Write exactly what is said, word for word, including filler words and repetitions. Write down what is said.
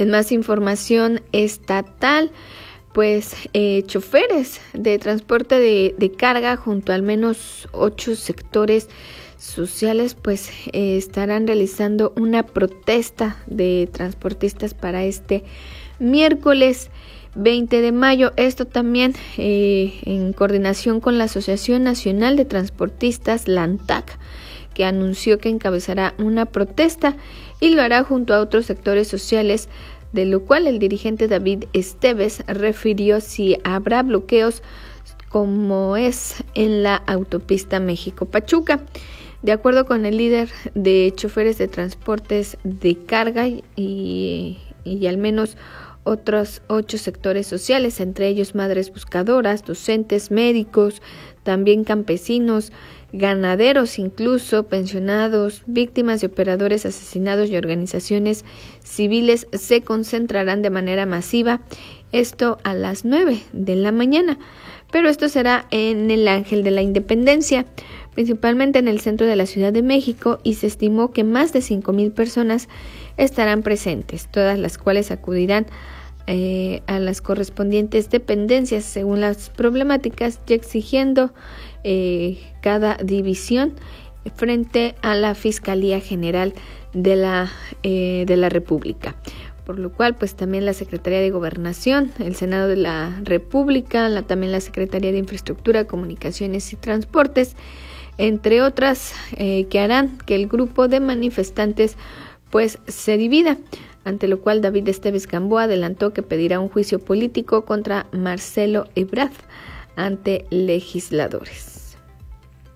En más información estatal, pues eh, choferes de transporte de, de carga junto a al menos ocho sectores sociales pues eh, estarán realizando una protesta de transportistas para este miércoles veinte de mayo. Esto también eh, en coordinación con la Asociación Nacional de Transportistas, la ANTAC, que anunció que encabezará una protesta y lo hará junto a otros sectores sociales, de lo cual el dirigente David Esteves refirió si habrá bloqueos como es en la autopista México-Pachuca. De acuerdo con el líder de choferes de transportes de carga y, y al menos otros ocho sectores sociales, entre ellos madres buscadoras, docentes, médicos, también campesinos, ganaderos, incluso pensionados, víctimas de operadores asesinados y organizaciones civiles, se concentrarán de manera masiva, esto a las nueve de la mañana, pero esto será en el Ángel de la Independencia, principalmente en el centro de la Ciudad de México, y se estimó que más de cinco mil personas estarán presentes, todas las cuales acudirán eh, a las correspondientes dependencias según las problemáticas y exigiendo eh, cada división frente a la Fiscalía General de la, eh, de la República. Por lo cual, pues también la Secretaría de Gobernación, el Senado de la República, la, también la Secretaría de Infraestructura, Comunicaciones y Transportes, entre otras, eh, que harán que el grupo de manifestantes pues se divida, ante lo cual David Esteves Gamboa adelantó que pedirá un juicio político contra Marcelo Ebrard ante legisladores.